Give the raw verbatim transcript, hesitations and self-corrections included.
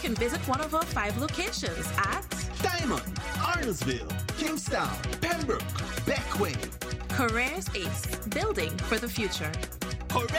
can visit one of our five locations at Diamond, Arnoldville, Kingstown, Pembroke, Beckway. Careers Ace, building for the future.